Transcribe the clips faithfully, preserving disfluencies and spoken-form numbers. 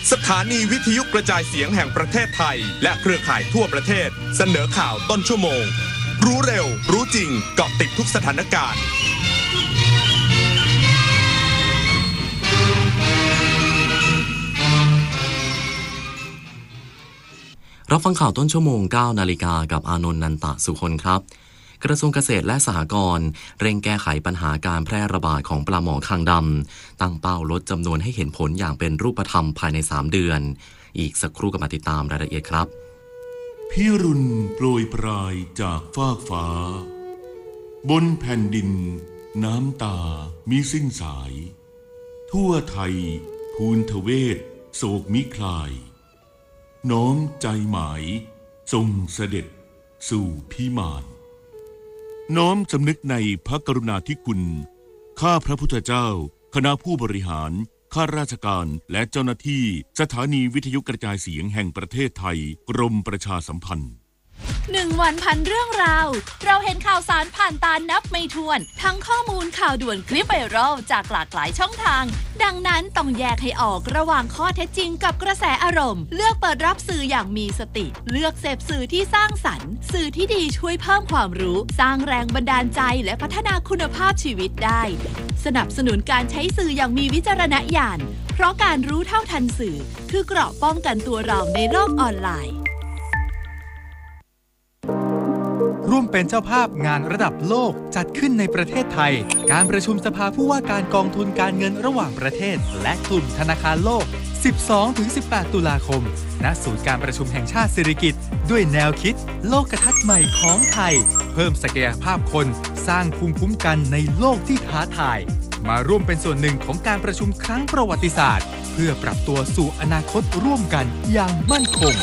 สถานีวิทยุกระจายเสียงแห่งประเทศไทยและเครือข่ายทั่วประเทศเสนอข่าวต้นชั่วโมงรู้เร็วรู้จริงเกาะติดทุกสถานการณ์รับฟังข่าวต้นชั่วโมง เก้า นาฬิกากับอานนท์ นันตะสุคนครับกระทรวงเกษตรและสหกรณ์เร่งแก้ไขปัญหาการแพร่ระบาดของปลาหมอคางดำตั้งเป้าลดจำนวนให้เห็นผลอย่างเป็นรูปธรรมภายในสามเดือนอีกสักครู่ก็มาติดตามรายละเอียดครับพิรุณโปรยปลายจากฟากฟ้าบนแผ่นดินน้ำตามิสิ้นสายทั่วไทยภูนทเวศโศกมิคลายน้อมใจหมายทรงเสด็จสู่พิมานน้อมสำนึกในพระกรุณาธิคุณข้าพระพุทธเจ้าคณะผู้บริหารข้าราชการและเจ้าหน้าที่สถานีวิทยุกระจายเสียงแห่งประเทศไทยกรมประชาสัมพันธ์หนึ่งวันพันเรื่องราวเราเห็นข่าวสารผ่านตานับไม่ถ้วนทั้งข้อมูลข่าวด่วนคลิปไวรัลจากหลากหลายช่องทางดังนั้นต้องแยกให้ออกระหว่างข้อเท็จจริงกับกระแสอารมณ์เลือกเปิดรับสื่ออย่างมีสติเลือกเสพสื่อที่สร้างสรรค์สื่อที่ดีช่วยเพิ่มความรู้สร้างแรงบันดาลใจและพัฒนาคุณภาพชีวิตได้สนับสนุนการใช้สื่ออย่างมีวิจารณญาณเพราะการรู้เท่าทันสื่อคือเกราะป้องกันตัวเราในโลกออนไลน์ร่วมเป็นเจ้าภาพงานระดับโลกจัดขึ้นในประเทศไทยการประชุมสภาผู้ว่าการกองทุนการเงินระหว่างประเทศและกลุ่มธนาคารโลก สิบสองถึงสิบแปด ตุลาคมณศูนย์การประชุมแห่งชาติสิริกิติ์ด้วยแนวคิดโลกทัศน์ใหม่ของไทยเพิ่มศักยภาพคนสร้างภูมิคุ้มกันในโลกที่ท้าทายมาร่วมเป็นส่วนหนึ่งของการประชุมครั้งประวัติศาสตร์เพื่อปรับตัวสู่อนาคตร่วมกันอย่างมั่นคง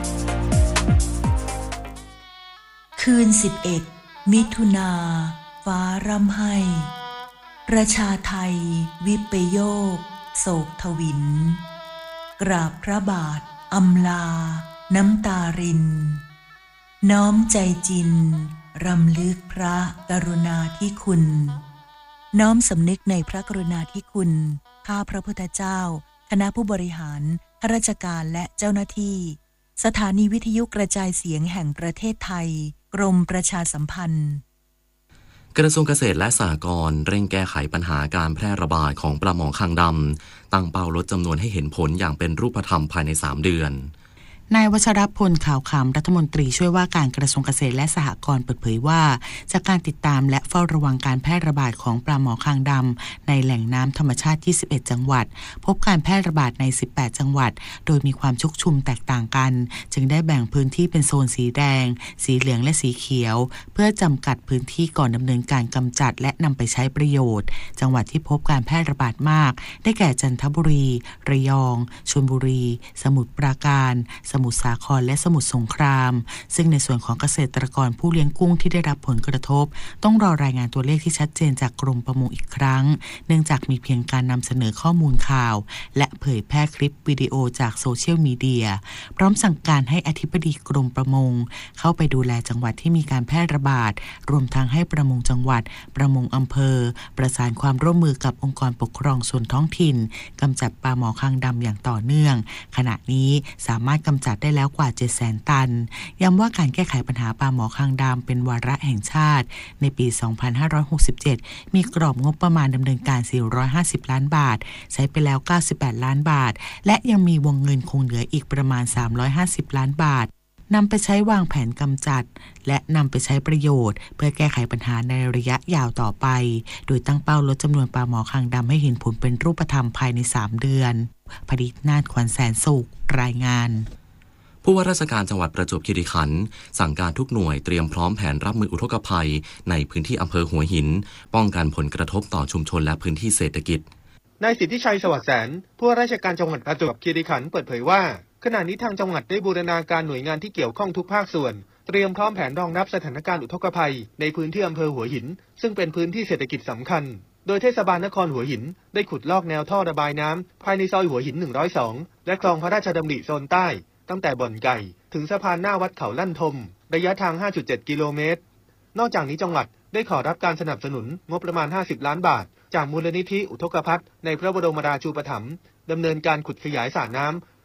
คืนสิบเอ็ดมิถุนาฟ้าร่ำไห้ประชาไทยวิปโยคโศกทวินกราบพระบาทอำลาน้ำตารินน้อมใจจินรำลึกพระกรุณาธิคุณน้อมสำนึกในพระกรุณาธิคุณข้าพระพุทธเจ้าคณะผู้บริหารข้าราชการและเจ้าหน้าที่สถานีวิทยุกระจายเสียงแห่งประเทศไทยกรมประชาสัมพันธ์กระทรวงเกษตรและสหกรณ์เร่งแก้ไขปัญหาการแพร่ระบาดของปลาหมอคางดำตั้งเป้าลดจำนวนให้เห็นผลอย่างเป็นรูปธรรมภายในสามเดือนนายวัชรพลขาวขำรัฐมนตรีช่วยว่าการกระทรวงเกษตรและสหกรณ์เปิดเผยว่าจากการติดตามและเฝ้าระวังการแพร่ระบาดของปลาหมอคางดำในแหล่งน้ำธรรมชาติยี่สิบเอ็ดจังหวัดพบการแพร่ระบาดในสิบแปดจังหวัดโดยมีความชุกชุมแตกต่างกันจึงได้แบ่งพื้นที่เป็นโซนสีแดงสีเหลืองและสีเขียวเพื่อจำกัดพื้นที่ก่อนดำเนินการกำจัดและนำไปใช้ประโยชน์จังหวัดที่พบการแพร่ระบาดมากได้แก่จันทบุรีระยองชลบุรีสมุทรปราการสมุทรสาครและสมุทรสงครามซึ่งในส่วนของเกษตรกรผู้เลี้ยงกุ้งที่ได้รับผลกระทบต้องรอรายงานตัวเลขที่ชัดเจนจากกรมประมงอีกครั้งเนื่องจากมีเพียงการนำเสนอข้อมูลข่าวและเผยแพร่คลิปวิดีโอจากโซเชียลมีเดียพร้อมสั่งการให้อธิบดีกรมประมงเข้าไปดูแลจังหวัดที่มีการแพร่ระบาดรวมทั้งให้ประมงจังหวัดประมงอำเภอประสานความร่วมมือกับองค์กรปกครองส่วนท้องถิ่นกำจัดปลาหมอคางดำอย่างต่อเนื่องขณะนี้สามารถกำจัดได้แล้วกว่าเจ็ดแสนตันย้ำว่าการแก้ไขปัญหาปลาหมอคางดำเป็นวาระแห่งชาติในปีสองพันห้าร้อยหกสิบเจ็ดมีกรอบงบประมาณดำเนินการสี่ร้อยห้าสิบล้านบาทใช้ไปแล้วเก้าสิบแปดล้านบาทและยังมีวงเงินคงเหลืออีกประมาณสามร้อยห้าสิบล้านบาทนำไปใช้วางแผนกำจัดและนำไปใช้ประโยชน์เพื่อแก้ไขปัญหาในระยะยาวต่อไปโดยตั้งเป้าลดจำนวนปลาหมอคางดำให้เห็นผลเป็นรูปธรรมภายในสามเดือนพดิษฐ์นาฏขวัญแสนสุขรายงานผู้ว่าราชการจังหวัดประจวบคีรีขันธ์สั่งการทุกหน่วยเตรียมพร้อมแผนรับมืออุทกภัยในพื้นที่อำเภอหัวหินป้องกันผลกระทบต่อชุมชนและพื้นที่เศรษฐกิจนายสิทธิชัยสวัสดิ์แสนผู้ว่าราชการจังหวัดประจวบคีรีขันธ์เปิดเผยว่าขณะนี้ทางจังหวัดได้บูรณาการหน่วยงานที่เกี่ยวข้องทุกภาคส่วนเตรียมพร้อมแผนรองรับสถานการณ์อุทกภัยในพื้นที่อำเภอหัวหินซึ่งเป็นพื้นที่เศรษฐกิจสำคัญโดยเทศบาลนครหัวหินได้ขุดลอกแนวท่อระบายน้ำภายในซอยหัวหินหนึ่งร้อยสองและคลองพระราชดำริโซนใต้ตั้งแต่บ่อนไก่ถึงสะพานหน้าวัดเขาลั่นทมระยะทาง ห้าจุดเจ็ด กิโลเมตรนอกจากนี้จังหวัดได้ขอรับการสนับสนุนงบประมาณห้าสิบล้านบาทจากมูลนิธิอุทกภัทในพระบรมราชูปถัมภ์ดำเนินการขุดขยายสระน้ำ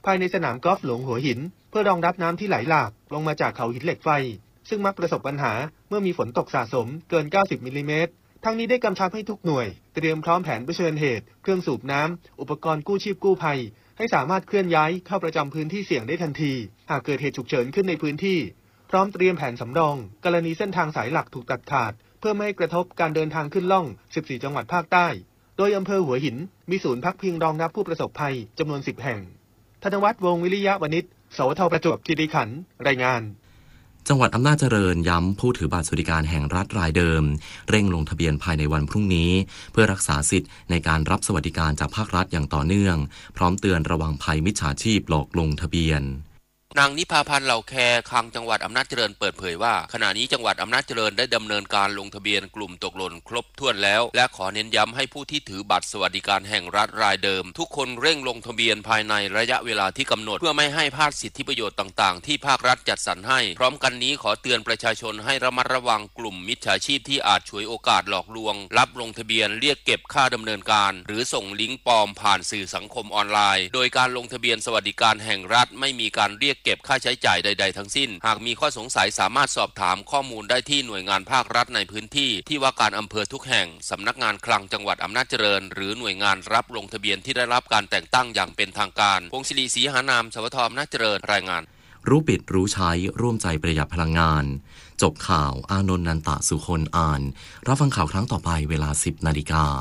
ภายในสนามกอล์ฟหลวงหัวหินเพื่อรองรับน้ำที่ไหลหลากลงมาจากเขาหินเหล็กไฟซึ่งมักประสบปัญหาเมื่อมีฝนตกสะสมเกินเก้าสิบมิลลิเมตรทั้งนี้ได้กำชับให้ทุกหน่วยเตรียมพร้อมแผนเผชิญเหตุเครื่องสูบน้ำอุปกรณ์กู้ชีพกู้ภัยให้สามารถเคลื่อนย้ายเข้าประจำพื้นที่เสี่ยงได้ทันทีหากเกิดเหตุฉุกเฉินขึ้นในพื้นที่พร้อมเตรียมแผนสำรองกรณีเส้นทางสายหลักถูกตัดขาดเพื่อไม่ให้กระทบการเดินทางขึ้นล่องสิบสี่จังหวัดภาคใต้โดยอำเภอหัวหินมีศูนย์พักพิงรองรับผู้ประสบภัยจำนวนสิบแห่งธนวัฒน์วงศ์วิริยะวณิชสวทประจวบคีรีขันธ์รายงานจังหวัดอำนาจเจริญย้ำผู้ถือบัตรสวัสดิการแห่งรัฐรายเดิมเร่งลงทะเบียนภายในวันพรุ่งนี้เพื่อรักษาสิทธิ์ในการรับสวัสดิการจากภาครัฐอย่างต่อเนื่องพร้อมเตือนระวังภัยมิจฉาชีพหลอกลงทะเบียนนางนิพาพันธ์เหล่าแคคลังจังหวัดอำนาจเจริญเปิดเผยว่าขณะนี้จังหวัดอำนาจเจริญได้ดำเนินการลงทะเบียนกลุ่มตกหล่นครบถ้วนแล้วและขอเน้นย้ำให้ผู้ที่ถือบัตรสวัสดิการแห่งรัฐรายเดิมทุกคนเร่งลงทะเบียนภายในระยะเวลาที่กำหนดเพื่อไม่ให้พลาดสิทธิประโยชน์ต่างๆที่ภาครัฐจัดสรรให้พร้อมกันนี้ขอเตือนประชาชนให้ระมัดระวังกลุ่มมิจฉาชีพที่อาจฉวยโอกาสหลอกลวงรับลงทะเบียนเรียกเก็บค่าดำเนินการหรือส่งลิงก์ปลอมผ่านสื่อสังคมออนไลน์โดยการลงทะเบียนสวัสดิการแห่งรัฐไม่มีการเรียกเก็บค่าใช้จ่ายใดๆทั้งสิ้นหากมีข้อสงสัยสามารถสอบถามข้อมูลได้ที่หน่วยงานภาครัฐในพื้นที่ที่ว่าการอำเภอทุกแห่งสำนักงานคลังจังหวัดอำนาจเจริญหรือหน่วยงานรับลงทะเบียนที่ได้รับการแต่งตั้งอย่างเป็นทางการพงศิริศรีหานามสวทอำนาจเจริญรายงานรู้ปิดรู้ใช้ร่วมใจประหยัดพลังงานจบข่าวอานนท์นันตะสุคนอ่านรับฟังข่าวครั้งต่อไปเวลา สิบนาฬิกา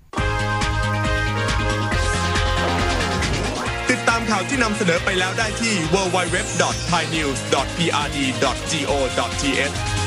ติดตามข่าวที่นำเสนอไปแล้วได้ที่ ดับเบิลยู ดับเบิลยู ดับเบิลยู ดอท ไทยนิวส์ ดอท พี อาร์ ดี ดอท จี โอ ดอท ที เอช